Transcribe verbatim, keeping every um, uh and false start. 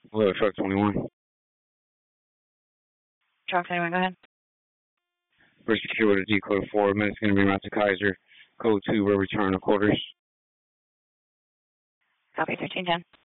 Hello, truck twenty-one. Truck twenty-one, go ahead. Bridge secure with a D code four. Minutes going to be around to Kaiser. Code two, we'll return to quarters. Copy thirteen ten.